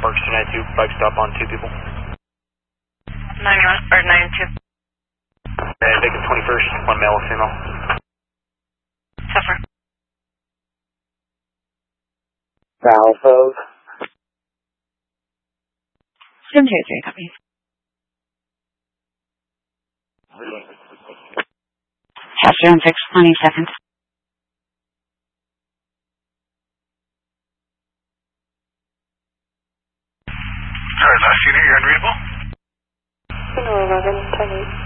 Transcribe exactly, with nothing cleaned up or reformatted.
Parks two ninety-two, bike stop on two people. ninety-one, or ninety-two. And Vegas twenty-first, one male, one female. Suffer. Valve. seven two three, copy. Passenger on six twenty-second. Sorry, last unit, you're unreadable? No, eleven, ten eight.